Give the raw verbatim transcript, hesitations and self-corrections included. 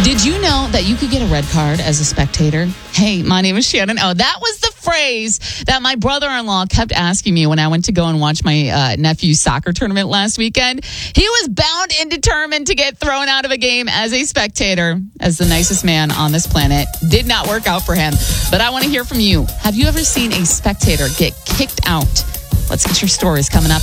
Did you know that you could get a red card as a spectator? Hey, my name is Shannon. Oh, that was the phrase that my brother-in-law kept asking me when I went to go and watch my uh, nephew's soccer tournament last weekend. He was bound and determined to get thrown out of a game as a spectator, as the nicest man on this planet. Did not work out for him. But I want to hear from you. Have you ever seen a spectator get kicked out? Let's get your stories coming up